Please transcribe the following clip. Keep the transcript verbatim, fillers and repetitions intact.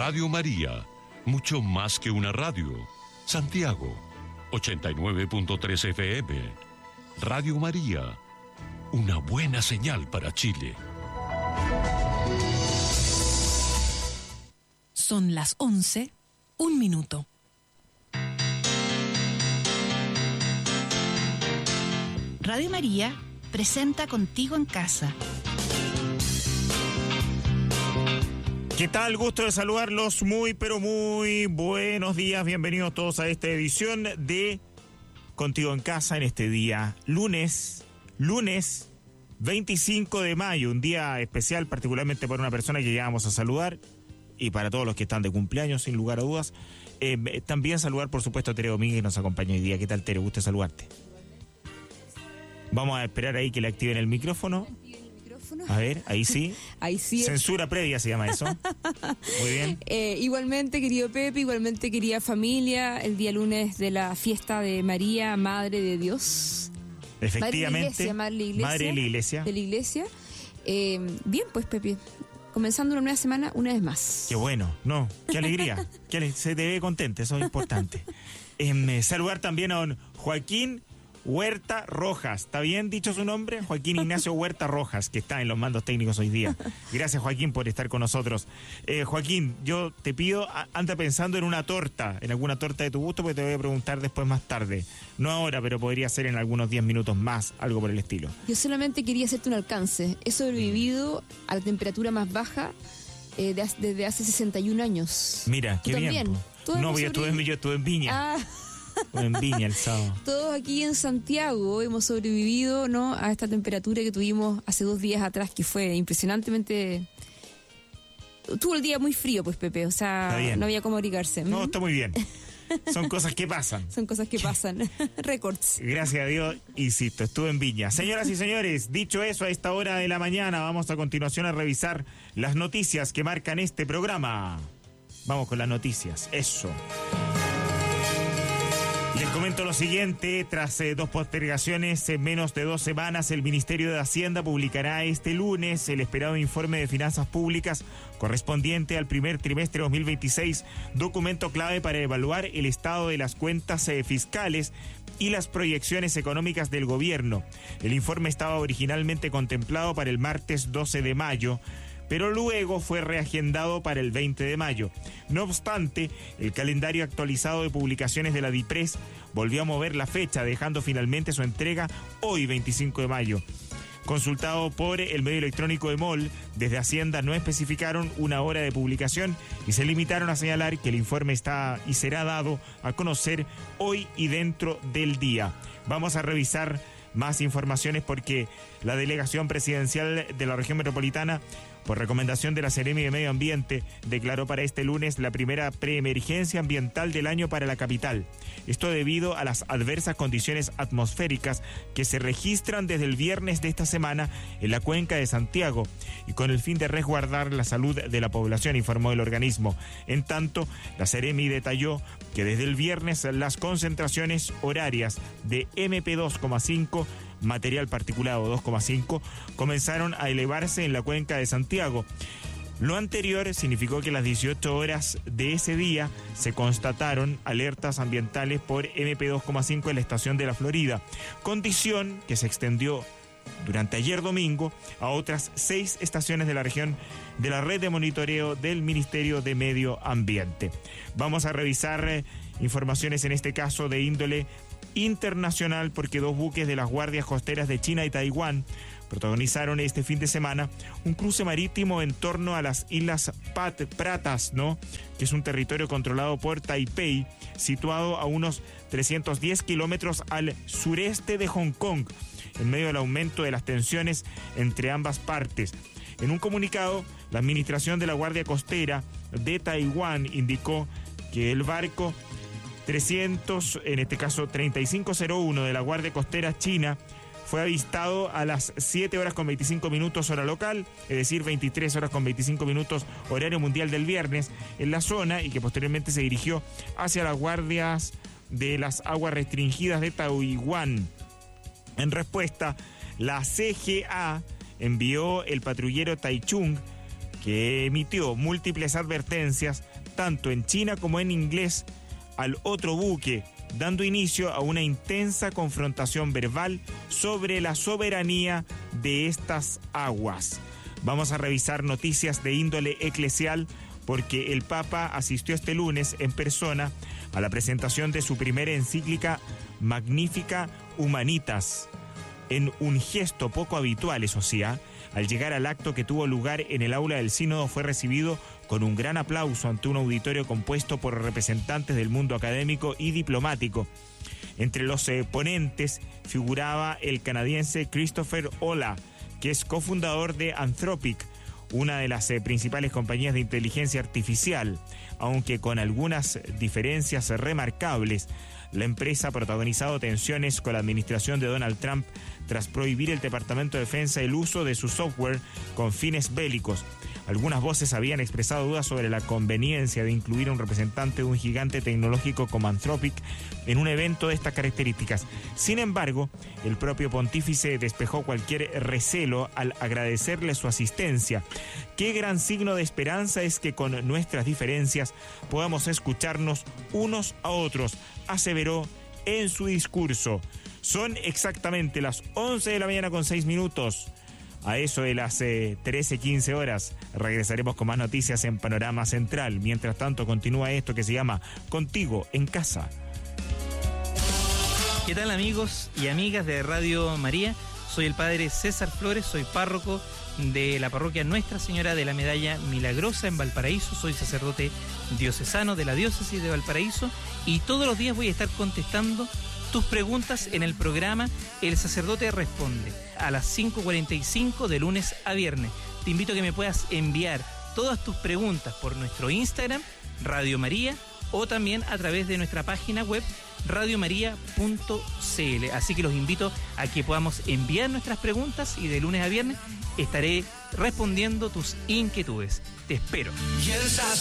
Radio María, mucho más que una radio. Santiago, ochenta y nueve punto tres F M. Radio María, una buena señal para Chile. Son las once, un minuto. Radio María presenta Contigo en Casa. ¿Qué tal? Gusto de saludarlos. Muy, pero muy buenos días. Bienvenidos todos a esta edición de Contigo en Casa en este día lunes, lunes veinticinco de mayo. Un día especial particularmente para una persona que ya vamos a saludar y para todos los que están de cumpleaños, sin lugar a dudas. Eh, también saludar, por supuesto, a Tere Domínguez, que nos acompaña hoy día. ¿Qué tal, Tere? Gusto saludarte. Vamos a esperar ahí que le activen el micrófono. A ver, ahí sí. Ahí sí. Censura previa se llama eso. Muy bien. Eh, igualmente, querido Pepe, igualmente, querida familia, el día lunes de la fiesta de María, Madre de Dios. Efectivamente. Madre de la Iglesia. Madre de la Iglesia. De la Iglesia. Eh, bien, pues, Pepe, comenzando una nueva semana una vez más. Qué bueno, no, qué alegría. Qué ale- se te ve contento, eso es importante. Eh, saludar también a don Joaquín Huerta Rojas. ¿Está bien dicho su nombre? Joaquín Ignacio Huerta Rojas, que está en los mandos técnicos hoy día. Gracias, Joaquín, por estar con nosotros. Eh, Joaquín, yo te pido, a- anda pensando en una torta, en alguna torta de tu gusto, porque te voy a preguntar después más tarde. No ahora, pero podría ser en algunos diez minutos más, algo por el estilo. Yo solamente quería hacerte un alcance. He sobrevivido a la temperatura más baja eh, de, desde hace sesenta y un años. Mira, qué ¿Tú bien. también? po. ¿Tú No, hemos yo estuve, en, sobrevivido? yo estuve en Viña. Ah, Estuve en Viña el sábado. todos aquí en Santiago hemos sobrevivido, ¿no?, a esta temperatura que tuvimos hace dos días atrás, que fue impresionantemente. Tuvo el día muy frío, pues, Pepe, o Está sea, bien. no había cómo abrigarse. No, ¿Mm? está muy bien. Son cosas que pasan. Son cosas que pasan. Récords. Gracias a Dios, insisto, estuve en Viña. Señoras y señores, dicho eso, a esta hora de la mañana vamos a continuación a revisar las noticias que marcan este programa. Vamos con las noticias, eso. Les comento lo siguiente, tras eh, dos postergaciones en menos de dos semanas, el Ministerio de Hacienda publicará este lunes el esperado informe de finanzas públicas correspondiente al primer trimestre de dos mil veintiséis, documento clave para evaluar el estado de las cuentas eh, fiscales y las proyecciones económicas del gobierno. El informe estaba originalmente contemplado para el martes doce de mayo, pero luego fue reagendado para el veinte de mayo. No obstante, el calendario actualizado de publicaciones de la DIPRES volvió a mover la fecha, dejando finalmente su entrega hoy, veinticinco de mayo. Consultado por el medio electrónico EMOL, desde Hacienda no especificaron una hora de publicación y se limitaron a señalar que el informe está y será dado a conocer hoy y dentro del día. Vamos a revisar más informaciones porque la delegación presidencial de la región metropolitana, por recomendación de la Seremi de Medio Ambiente, declaró para este lunes la primera preemergencia ambiental del año para la capital. Esto debido a las adversas condiciones atmosféricas que se registran desde el viernes de esta semana en la cuenca de Santiago y con el fin de resguardar la salud de la población, informó el organismo. En tanto, la Seremi detalló que desde el viernes las concentraciones horarias de eme pe dos coma cinco, material particulado dos coma cinco, comenzaron a elevarse en la cuenca de Santiago. Lo anterior significó que a las dieciocho horas de ese día se constataron alertas ambientales por eme pe dos coma cinco en la estación de la Florida, condición que se extendió durante ayer domingo a otras seis estaciones de la región de la red de monitoreo del Ministerio de Medio Ambiente. Vamos a revisar eh, informaciones en este caso de índole internacional porque dos buques de las guardias costeras de China y Taiwán protagonizaron este fin de semana un cruce marítimo en torno a las Islas Pat Pratas, ¿no?, que es un territorio controlado por Taipei, situado a unos trescientos diez kilómetros al sureste de Hong Kong, en medio del aumento de las tensiones entre ambas partes. En un comunicado, la administración de la Guardia Costera de Taiwán indicó que el barco trescientos, en este caso treinta y cinco cero uno de la Guardia Costera China, fue avistado a las siete horas con veinticinco minutos hora local, es decir, veintitrés horas con veinticinco minutos horario mundial del viernes, en la zona, y que posteriormente se dirigió hacia las guardias de las aguas restringidas de Taiwán. En respuesta, la ce ge a envió el patrullero Taichung, que emitió múltiples advertencias tanto en China como en inglés al otro buque, dando inicio a una intensa confrontación verbal sobre la soberanía de estas aguas. Vamos a revisar noticias de índole eclesial porque el Papa asistió este lunes en persona a la presentación de su primera encíclica Magnificat Humanitas, en un gesto poco habitual, eso sí, ¿eh? Al llegar al acto que tuvo lugar en el aula del sínodo fue recibido con un gran aplauso ante un auditorio compuesto por representantes del mundo académico y diplomático. Entre los eh, ponentes figuraba el canadiense Christopher Olah, que es cofundador de Anthropic, una de las eh, principales compañías de inteligencia artificial, aunque con algunas diferencias remarcables. La empresa ha protagonizado tensiones con la administración de Donald Trump tras prohibir el Departamento de Defensa el uso de su software con fines bélicos. Algunas voces habían expresado dudas sobre la conveniencia de incluir a un representante de un gigante tecnológico como Anthropic en un evento de estas características. Sin embargo, el propio pontífice despejó cualquier recelo al agradecerle su asistencia. Qué gran signo de esperanza es que con nuestras diferencias podamos escucharnos unos a otros, aseveró en su discurso. Son exactamente las once de la mañana con seis minutos. A eso de las eh, trece quince horas regresaremos con más noticias en Panorama Central. Mientras tanto continúa esto que se llama Contigo en Casa. ¿Qué tal, amigos y amigas de Radio María? Soy el padre César Flores, soy párroco de la parroquia Nuestra Señora de la Medalla Milagrosa en Valparaíso. Soy sacerdote diocesano de la diócesis de Valparaíso y todos los días voy a estar contestando tus preguntas en el programa El Sacerdote Responde a las cinco cuarenta y cinco de lunes a viernes. Te invito a que me puedas enviar todas tus preguntas por nuestro Instagram, Radio María, o también a través de nuestra página web radio maría punto c l. Así que los invito a que podamos enviar nuestras preguntas y de lunes a viernes estaré respondiendo tus inquietudes. Te espero.